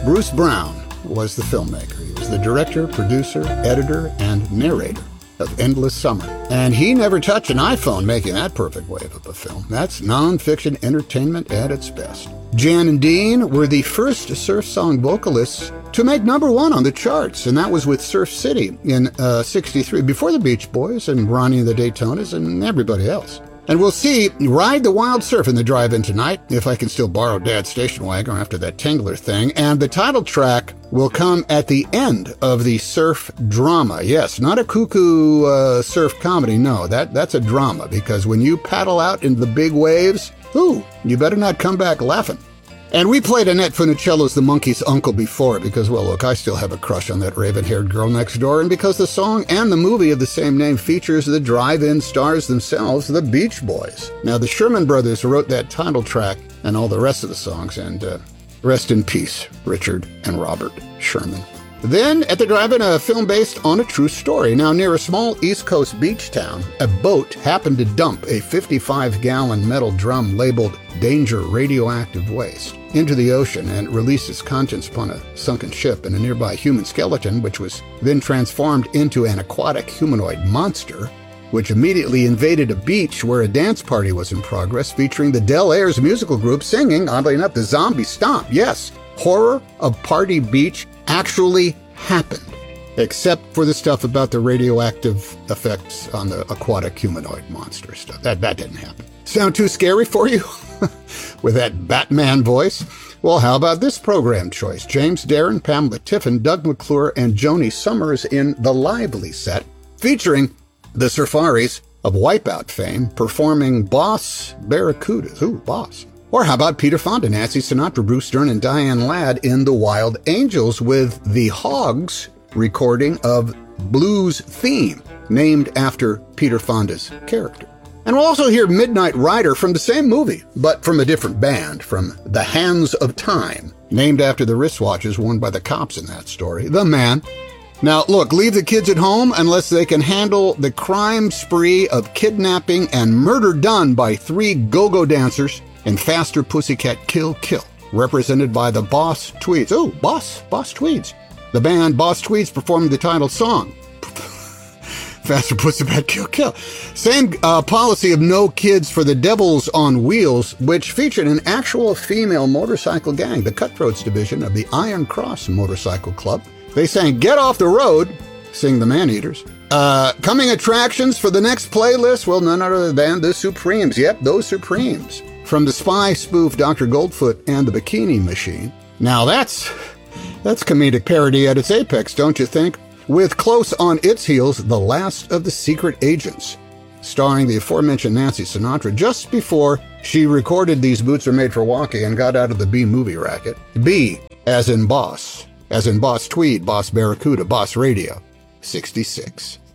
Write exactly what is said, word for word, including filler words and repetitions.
Bruce Brown was the filmmaker. He was the director, producer, editor, and narrator of Endless Summer. And he never touched an iPhone making that perfect wave of a film. That's nonfiction entertainment at its best. Jan and Dean were the first surf song vocalists to make number one on the charts, and that was with Surf City in uh, sixty-three, before the Beach Boys and Ronnie and the Daytonas and everybody else. And we'll see Ride the Wild Surf in the drive-in tonight, if I can still borrow Dad's station wagon after that Tingler thing. And the title track will come at the end of the surf drama. Yes, not a cuckoo uh, surf comedy. No, that, that's a drama, because when you paddle out into the big waves, ooh, you better not come back laughing. And we played Annette Funicello's The Monkey's Uncle before because, well, look, I still have a crush on that raven-haired girl next door, and because the song and the movie of the same name features the drive-in stars themselves, the Beach Boys. Now, the Sherman Brothers wrote that title track and all the rest of the songs, and uh, rest in peace, Richard and Robert Sherman. Then, at the drive-in, a film based on a true story. Now, near a small East Coast beach town, a boat happened to dump a fifty-five gallon metal drum labeled Danger Radioactive Waste into the ocean and released its contents upon a sunken ship and a nearby human skeleton, which was then transformed into an aquatic humanoid monster, which immediately invaded a beach where a dance party was in progress featuring the Del Airs musical group singing, oddly enough, the Zombie Stomp. Yes, horror of Party Beach actually happened, except for the stuff about the radioactive effects on the aquatic humanoid monster stuff. That, that didn't happen. Sound too scary for you? With that Batman voice? Well, how about this program choice? James Darren, Pamela Tiffin, Doug McClure, and Joni Summers in The Lively Set, featuring the Surfaris of Wipeout fame performing Boss Barracuda. Ooh, Boss. Or how about Peter Fonda, Nancy Sinatra, Bruce Stern, and Diane Ladd in The Wild Angels with the Hogs recording of Blues Theme, named after Peter Fonda's character. And we'll also hear Midnight Rider from the same movie, but from a different band, from The Hands of Time, named after the wristwatches worn by the cops in that story, The Man. Now, look, leave the kids at home unless they can handle the crime spree of kidnapping and murder done by three go-go dancers in Faster Pussycat Kill Kill, represented by the Boss Tweeds. Oh, Boss, Boss Tweeds. The band Boss Tweeds performing the title song, Faster Pussycat Kill Kill. Same uh, policy of no kids for the Devils on Wheels, which featured an actual female motorcycle gang, the Cutthroats division of the Iron Cross Motorcycle Club. They sang Get Off the Road, sing the Maneaters. Uh, coming attractions for the next playlist, well, none other than the Supremes. Yep, those Supremes. From the spy spoof Doctor Goldfoot and the Bikini Machine. Now that's, that's comedic parody at its apex, don't you think? With close on its heels, The Last of the Secret Agents, starring the aforementioned Nancy Sinatra, just before she recorded These Boots Are Made for Walking and got out of the B movie racket. B, as in boss, as in Boss Tweed, Boss Barracuda, Boss Radio, sixty-six.